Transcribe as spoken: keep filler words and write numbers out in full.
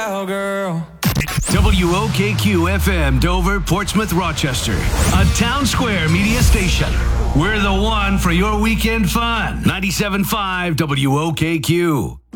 Girl. W O K Q F M, Dover, Portsmouth, Rochester. A Town Square media station. We're the one for your weekend fun. ninety-seven point five W O K Q.